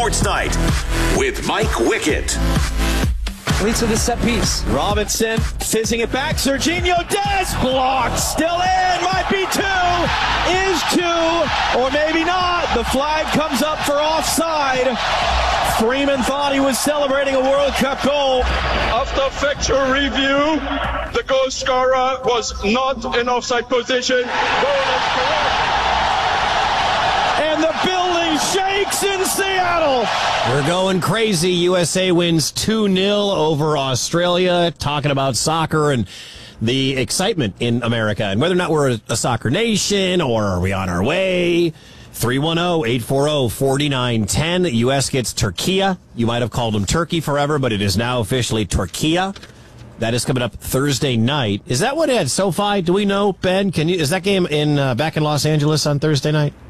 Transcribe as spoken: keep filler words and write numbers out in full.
Sports Night with Mike Wickett. Leads to the set piece. Robinson fizzing it back. Serginho Dest blocked. Still in. Might be two. Is two. Or maybe not. The flag comes up for offside. Freeman thought he was celebrating a World Cup goal. After factual review, the goal scorer was not in offside position. Goal is correct. And the building shakes in Seattle. We're going crazy. U S A wins two nil over Australia. Talking about soccer and the excitement in America and whether or not we're a soccer nation or are we on our way. three one zero, eight four zero, four nine one zero. The U S gets Turkey. You might have called them Turkey forever, but it is now officially Turkey. That is coming up Thursday night. Is that what at SoFi? Do we know, Ben? Can you? Is that game in uh, back in Los Angeles on Thursday night?